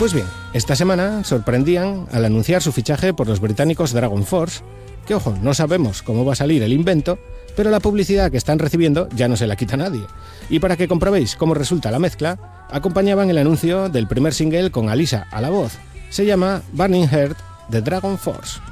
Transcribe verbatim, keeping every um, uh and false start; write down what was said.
Pues bien, esta semana sorprendían al anunciar su fichaje por los británicos Dragon Force, que ojo, no sabemos cómo va a salir el invento, pero la publicidad que están recibiendo ya no se la quita nadie. Y para que comprobéis cómo resulta la mezcla, acompañaban el anuncio del primer single con Alisa a la voz. Se llama Burning Heart de Dragon Force.